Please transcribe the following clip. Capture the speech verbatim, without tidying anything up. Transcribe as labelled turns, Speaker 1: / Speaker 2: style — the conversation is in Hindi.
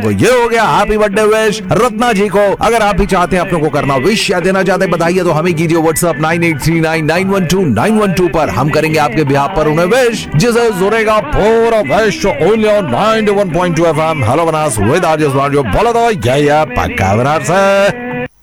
Speaker 1: को। ये हो गया हैप्पी बर्थडे विश रत्ना जी को। अगर आप भी चाहते हैं अपनों को करना विश या देना चाहते हैं बधाई तो हमें कीजिए WhatsApp nine eight three nine nine one two nine one two पर। हम करेंगे आपके बिहाफ पर उन्हें विश, जिसे जुड़ेगा पूरा wish only on ninety one point two FM. Hello Banas with RJ जो बोला था ये पक्का बनास है।